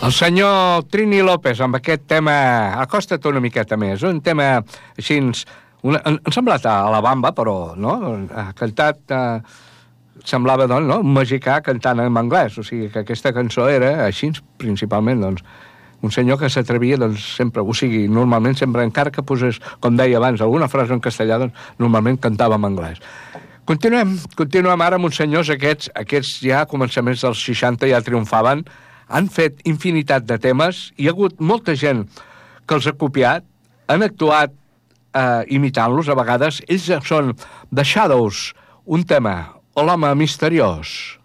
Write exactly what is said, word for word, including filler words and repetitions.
El senyor Trini López, amb aquest tema, acosta't una miqueta més, un tema així, una, en, en semblat a la bamba, però, no?, ha cantat, eh, semblava, doncs, no?, un mexicà cantant en anglès, o sigui que aquesta cançó era així, principalment, doncs, un senyor que s'atrevia, doncs, sempre, o sigui, normalment sempre, encara que posés, com deia abans, alguna frase en castellà, doncs, normalment cantava en anglès. Continuem, continuem ara amb uns senyors aquests, aquests ja a començaments dels seixanta ja triomfaven, han fet infinitat de temes, hi ha hagut molta gent que els ha copiat, han actuat eh, imitant-los a vegades, ells són The Shadows, un tema, o l'home misteriós.